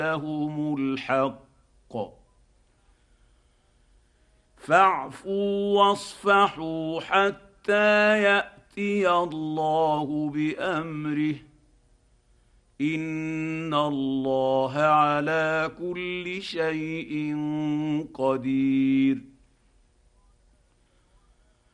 لهم الحق فاعفوا واصفحوا حتى ياتي الله بامره ان الله على كل شيء قدير